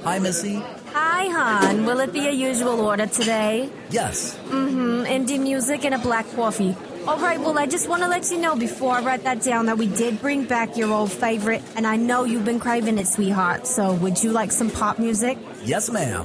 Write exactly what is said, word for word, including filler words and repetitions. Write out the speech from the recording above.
Hi, Missy. Hi, hon. Will it be a usual order today? Yes. Mm-hmm. Indie music and a black coffee. All right, well, I just want to let you know before I write that down that we did bring back your old favorite, and I know you've been craving it, sweetheart. So would you like some pop music? Yes, ma'am.